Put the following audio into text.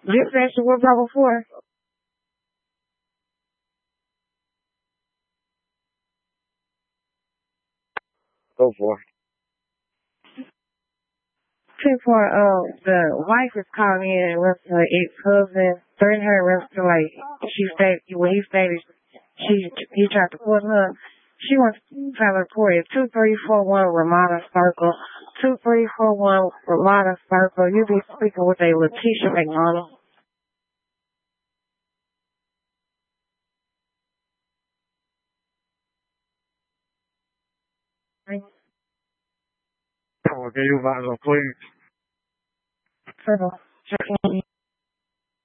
This actually what brought before. Go for it. For the wife is calling in and went to her ex-husband, threatening her and went to like when he stated he tried to put her. She wants to file a report at 2341 Ramada Circle. 2341 Ramada Circle. You'll be speaking with a Letitia McDonald. Okay, you might as well please.